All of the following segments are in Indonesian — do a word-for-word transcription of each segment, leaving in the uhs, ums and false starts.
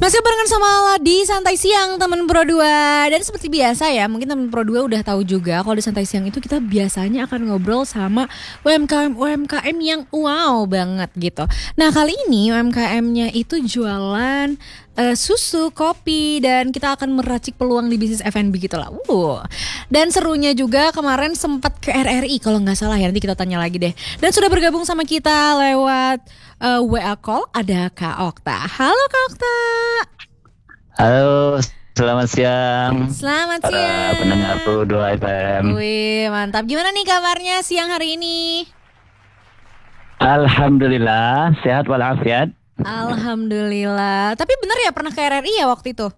Masih barengan sama Lala di Santai Siang teman Pro dua. Dan seperti biasa ya, mungkin teman Pro dua udah tahu juga kalau di Santai Siang itu kita biasanya akan ngobrol sama U M K M U M K M yang wow banget gitu. Nah, kali ini U M K M-nya itu jualan uh, susu, kopi, dan kita akan meracik peluang di bisnis F and B gitu lah. Uh. Dan serunya juga kemarin sempat ke R R I kalau nggak salah ya, nanti kita tanya lagi deh. Dan sudah bergabung sama kita lewat uh, W A call ada Kak Okta. Halo Kak Okta. Halo, selamat siang. Selamat para siang. pendengar Pro dua F M. Wih, mantap. Gimana nih kabarnya siang hari ini? Alhamdulillah, sehat walafiat. Alhamdulillah. Tapi bener ya pernah ke R R I ya waktu itu?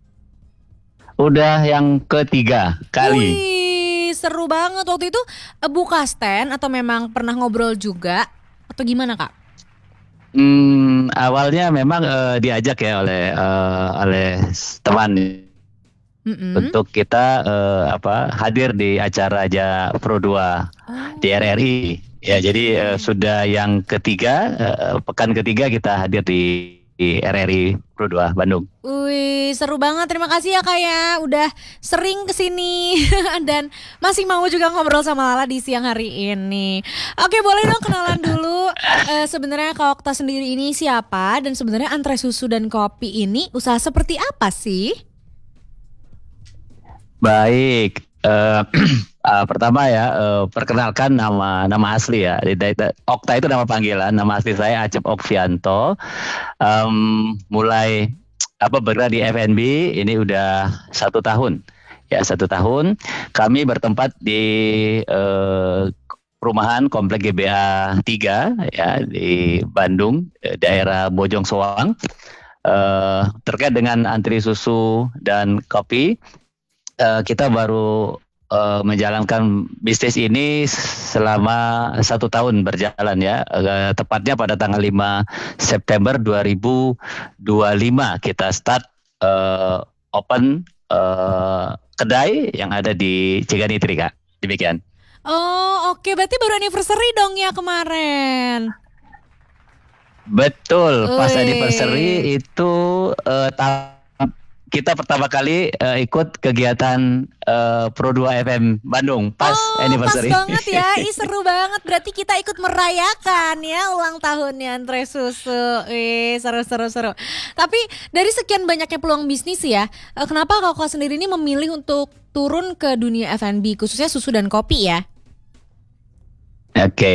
Udah yang ketiga kali. Wih, seru banget. Waktu itu eh, buka stand atau memang pernah ngobrol juga? Atau gimana Kak? Hmm, awalnya memang eh, diajak ya oleh eh, oleh teman Mm-mm. untuk kita eh, apa hadir di acara aja Pro dua Oh. di R R I. Ya, jadi eh, sudah yang ketiga, eh, pekan ketiga kita hadir di, di R R I Pro dua Bandung. Wih, seru banget. Terima kasih ya Kak ya, udah sering kesini dan masih mau juga ngobrol sama Lala di siang hari ini. Oke, boleh dong kenalan dulu. Eh, sebenarnya Kak Okta sendiri ini siapa, dan sebenarnya Antre Susu dan Kopi ini usaha seperti apa sih? Baik, eh, uh, pertama ya uh, perkenalkan nama nama asli ya. Okta itu nama panggilan, nama asli saya Acep Okvianto. Um, mulai apa bergerak di F and B ini udah satu tahun ya satu tahun. Kami bertempat di uh, perumahan Komplek G B A tiga ya di Bandung, daerah Bojong Soang. Uh, terkait dengan antri susu dan kopi, uh, kita baru uh, menjalankan bisnis ini selama satu tahun berjalan ya. Uh, tepatnya pada tanggal lima September dua ribu dua puluh lima kita start uh, open uh, kedai yang ada di Ciganitri, Kak. Demikian. Oh oke, berarti baru anniversary dong ya kemarin. Betul, pas Wih. anniversary itu uh, ta- kita pertama kali uh, ikut kegiatan uh, Pro dua F M Bandung pas oh, anniversary. Pas banget ya, ih seru banget. Berarti kita ikut merayakan ya ulang tahunnya Antre Susu. Wih, seru-seru-seru. Tapi dari sekian banyaknya peluang bisnis ya, eh, kenapa Kakak sendiri ini memilih untuk turun ke dunia F and B, khususnya susu dan kopi ya? Oke.